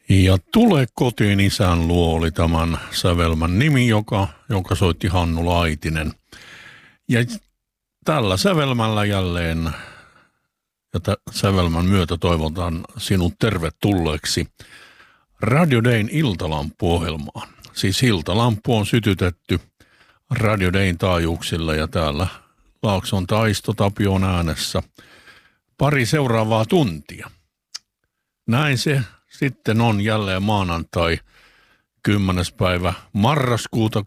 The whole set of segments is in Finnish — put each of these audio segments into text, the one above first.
Ja Tule kotiin isän luo oli tämän sävelmän nimi, jonka soitti Hannu Laitinen. Ja tällä sävelmällä jälleen ja sävelmän myötä toivotan sinut tervetulleeksi Radio Dayn iltalampuohjelmaan. Siis iltalampu on sytytetty Radio Dayn taajuuksilla ja täällä Laakson Taisto Tapio on äänessä pari seuraavaa tuntia. Näin se sitten on jälleen maanantai 10. päivä marraskuuta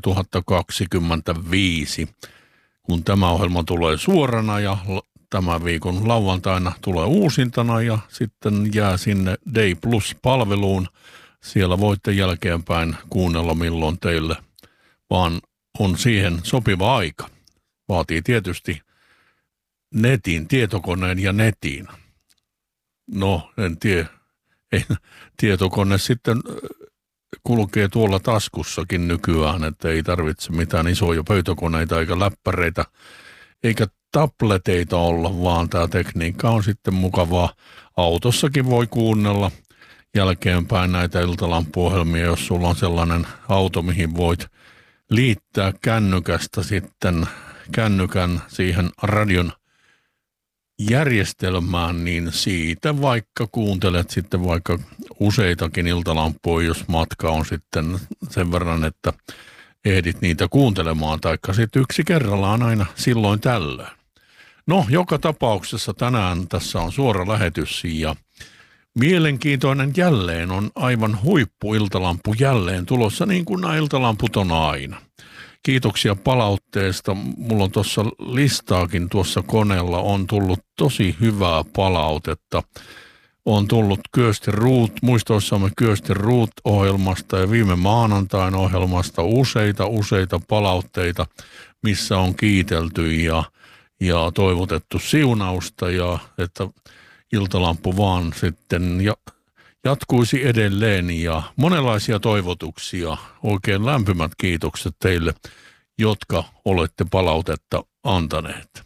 2025, kun tämä ohjelma tulee suorana ja tämän viikon lauantaina tulee uusintana ja sitten jää sinne Day Plus-palveluun. Siellä voitte jälkeenpäin kuunnella milloin teille, vaan on siihen sopiva aika. Vaatii tietysti tietokoneen ja netin. No, en tiedä. Tietokone sitten kulkee tuolla taskussakin nykyään, että ei tarvitse mitään isoja pöytäkoneita eikä läppäreitä eikä tableteita olla, vaan tämä tekniikka on sitten mukavaa. Autossakin voi kuunnella jälkeenpäin näitä iltalampuohjelmia, jos sulla on sellainen auto, mihin voit liittää kännykästä sitten kännykän siihen radion järjestelmään, niin siitä vaikka kuuntelet sitten vaikka useitakin iltalampuja, jos matka on sitten sen verran, että ehdit niitä kuuntelemaan, taikka sitten yksi kerrallaan aina silloin tällöin. No, joka tapauksessa tänään tässä on suora lähetys ja mielenkiintoinen jälleen on aivan huippuiltalampu jälleen tulossa, niin kuin nämä iltalamput on aina. Kiitoksia palautteesta. Mulla on tuossa listaakin tuossa koneella on tullut tosi hyvää palautetta. On tullut Kyösti Ruut, muistoissamme Kyösti Ruut-ohjelmasta ja viime maanantain ohjelmasta useita palautteita, missä on kiitelty ja toivotettu siunausta ja että iltalampu vaan sitten jatkuisi edelleen ja monenlaisia toivotuksia. Oikein lämpimät kiitokset teille, jotka olette palautetta antaneet.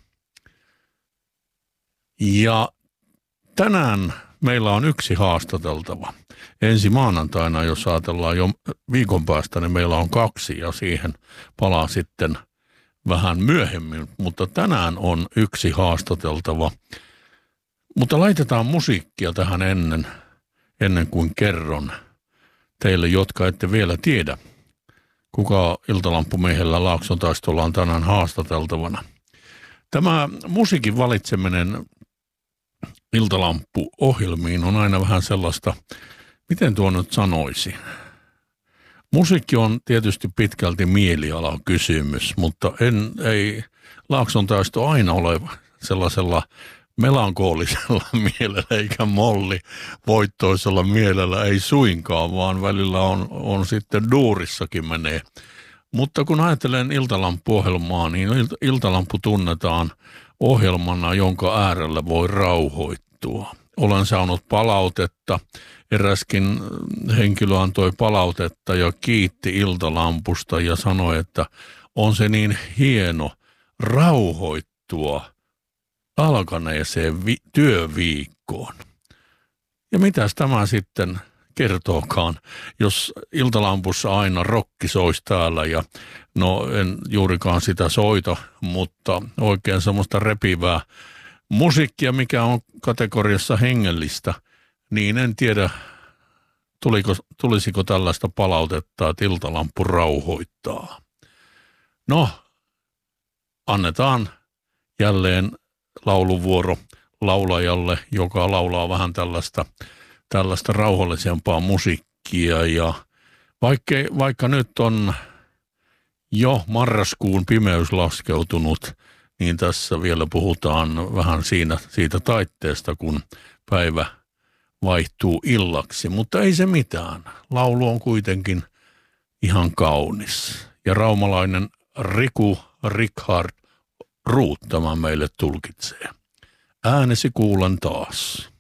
Ja tänään meillä on yksi haastateltava. Ensi maanantaina, jos ajatellaan jo viikon päästä, niin meillä on 2 ja siihen palaa sitten vähän myöhemmin. Mutta tänään on yksi haastateltava. Mutta laitetaan musiikkia tähän ennen kuin kerron teille, jotka ette vielä tiedä, kuka iltalampumiehellä Laakson Taistolla on tänään haastateltavana. Tämä musiikin valitseminen iltalampuohjelmiin on aina vähän sellaista, miten tuo nyt sanoisi. Musiikki on tietysti pitkälti mielialakysymys, mutta ei Laakson Taisto aina ole sellaisella melankoolisella mielellä eikä voittoisella mielellä, ei suinkaan, vaan välillä on sitten duurissakin menee. Mutta kun ajattelen iltalampuohjelmaa, niin iltalampu tunnetaan ohjelmana, jonka äärellä voi rauhoittua. Olen saanut palautetta, eräskin henkilö antoi palautetta ja kiitti iltalampusta ja sanoi, että on se niin hieno rauhoittua alkaneeseen työviikkoon. Ja mitäs tämä sitten kertookaan, jos iltalampussa aina rokki soisi täällä ja no en juurikaan sitä soita, mutta oikein semmoista repivää musiikkia, mikä on kategoriassa hengellistä, niin en tiedä, tulisiko tällaista palautetta, että iltalampu rauhoittaa. No, annetaan jälleen lauluvuoro laulajalle, joka laulaa vähän tällaista rauhallisempaa musiikkia. Ja vaikka nyt on jo marraskuun pimeys laskeutunut, niin tässä vielä puhutaan vähän siitä taitteesta, kun päivä vaihtuu illaksi. Mutta ei se mitään. Laulu on kuitenkin ihan kaunis. Ja raumalainen Richard Ruut tämän meille tulkitsee. Äänesi kuulen taas.